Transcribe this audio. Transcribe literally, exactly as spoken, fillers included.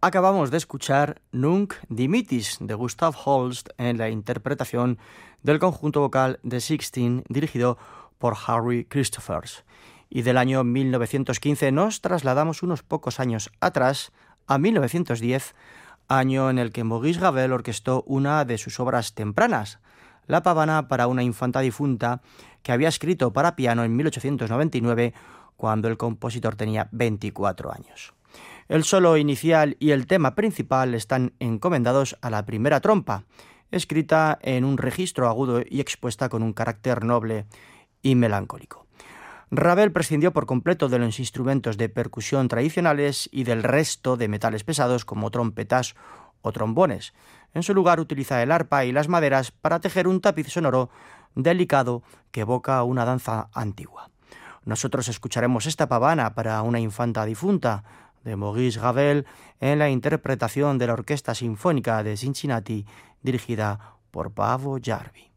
Acabamos de escuchar Nunc Dimittis de Gustav Holst en la interpretación del conjunto vocal de Sixteen dirigido por Harry Christophers. Y del año mil novecientos quince nos trasladamos unos pocos años atrás, a mil novecientos diez, año en el que Maurice Ravel orquestó una de sus obras tempranas, la pavana para una infanta difunta que había escrito para piano en mil ochocientos noventa y nueve, cuando el compositor tenía veinticuatro años. El solo inicial y el tema principal están encomendados a la primera trompa, escrita en un registro agudo y expuesta con un carácter noble y melancólico. Ravel prescindió por completo de los instrumentos de percusión tradicionales y del resto de metales pesados como trompetas o trombones. En su lugar utiliza el arpa y las maderas para tejer un tapiz sonoro delicado que evoca una danza antigua. Nosotros escucharemos esta pavana para una infanta difunta de Maurice Ravel en la interpretación de la Orquesta Sinfónica de Cincinnati dirigida por Paavo Järvi.